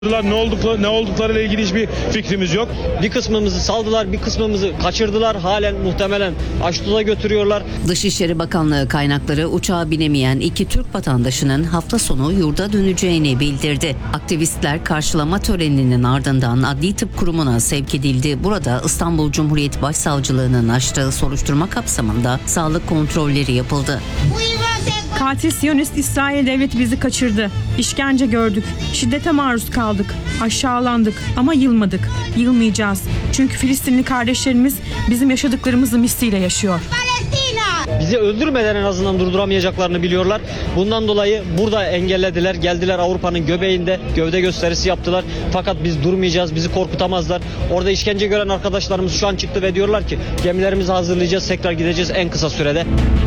Ne olduklarıyla ilgili hiçbir fikrimiz yok. Bir kısmımızı saldılar, bir kısmımızı kaçırdılar. Halen muhtemelen Aşdo'da götürüyorlar. Dışişleri Bakanlığı kaynakları uçağa binemeyen 2 Türk vatandaşının hafta sonu yurda döneceğini bildirdi. Aktivistler karşılama töreninin ardından Adli Tıp Kurumu'na sevk edildi. Burada İstanbul Cumhuriyet Başsavcılığı'nın açtığı soruşturma kapsamında sağlık kontrolleri yapıldı. Katil Siyonist İsrail devleti bizi kaçırdı. İşkence gördük. Şiddete maruz kaldık. Aşağılandık ama yılmadık. Yılmayacağız. Çünkü Filistinli kardeşlerimiz bizim yaşadıklarımızı misliyle yaşıyor. Bizi öldürmeden en azından durduramayacaklarını biliyorlar. Bundan dolayı burada engellediler. Geldiler Avrupa'nın göbeğinde gövde gösterisi yaptılar. Fakat biz durmayacağız. Bizi korkutamazlar. Orada işkence gören arkadaşlarımız şu an çıktı ve diyorlar ki gemilerimizi hazırlayacağız. Tekrar gideceğiz en kısa sürede.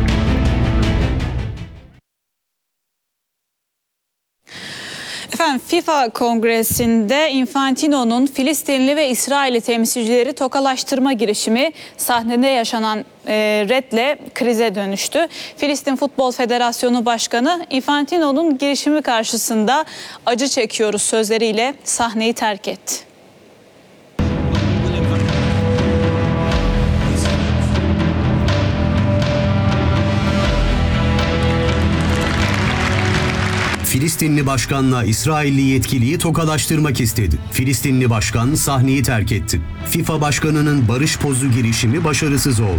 Efendim, FIFA Kongresi'nde Infantino'nun Filistinli ve İsrailli temsilcileri tokalaştırma girişimi sahnede yaşanan redle krize dönüştü. Filistin Futbol Federasyonu Başkanı Infantino'nun girişimi karşısında acı çekiyoruz sözleriyle sahneyi terk etti. Filistinli başkanla İsrailli yetkiliyi tokalaştırmak istedi. Filistinli başkan sahneyi terk etti. FIFA başkanının barış pozu girişimi başarısız oldu.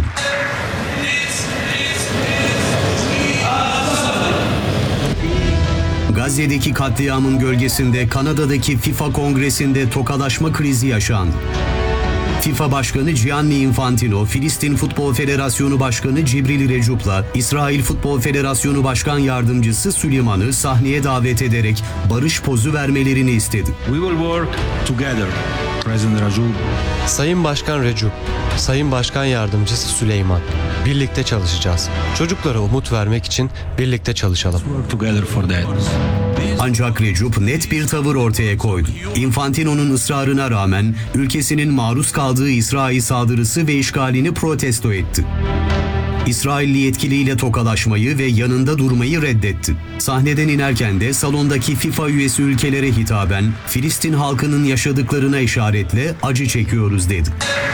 Gazze'deki katliamın gölgesinde Kanada'daki FIFA Kongresi'nde tokalaşma krizi yaşandı. FIFA Başkanı Gianni Infantino, Filistin Futbol Federasyonu Başkanı Cibril Recup'la İsrail Futbol Federasyonu Başkan Yardımcısı Süleyman'ı sahneye davet ederek barış pozu vermelerini istedi. We will work together, President Rajoub. Sayın Başkan Recep, Sayın Başkan Yardımcısı Süleyman, birlikte çalışacağız. Çocuklara umut vermek için birlikte çalışalım. Work together for that. Ancak Recup net bir tavır ortaya koydu. Infantino'nun ısrarına rağmen ülkesinin maruz kaldığı İsrail saldırısı ve işgalini protesto etti. İsrailli yetkiliyle tokalaşmayı ve yanında durmayı reddetti. Sahneden inerken de salondaki FIFA üyesi ülkelere hitaben Filistin halkının yaşadıklarına işaretle acı çekiyoruz dedi.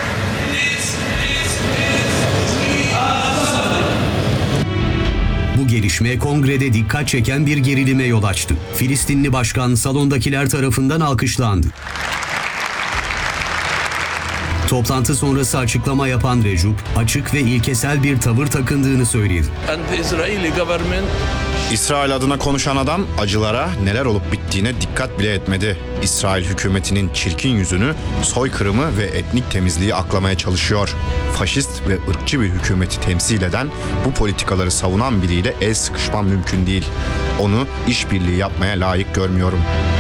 Bu gelişme kongrede dikkat çeken bir gerilime yol açtı. Filistinli başkan salondakiler tarafından alkışlandı. Toplantı sonrası açıklama yapan Recup, açık ve ilkesel bir tavır takındığını söyledi. İsrail adına konuşan adam acılara, neler olup bittiğine dikkat bile etmedi. İsrail hükümetinin çirkin yüzünü, soykırımı ve etnik temizliği aklamaya çalışıyor. Faşist ve ırkçı bir hükümeti temsil eden, bu politikaları savunan biriyle el sıkışmam mümkün değil. Onu işbirliği yapmaya layık görmüyorum.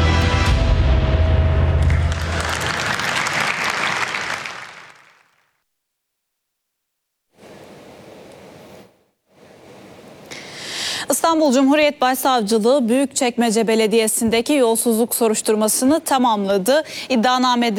İstanbul Cumhuriyet Başsavcılığı Büyükçekmece Belediyesi'ndeki yolsuzluk soruşturmasını tamamladı. İddianamede